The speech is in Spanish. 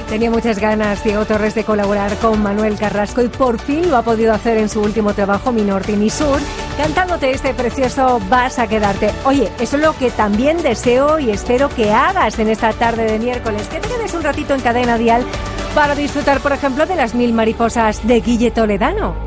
Tenía muchas ganas Diego Torres de colaborar con Manuel Carrasco y por fin lo ha podido hacer en su último trabajo, Mi Norte, Mi Sur, cantándote este precioso Vas a quedarte. Oye, eso es lo que también deseo y espero que hagas en esta tarde de miércoles, que te quedes un ratito en Cadena Dial para disfrutar, por ejemplo, de Las Mil Mariposas de Guille Toledano.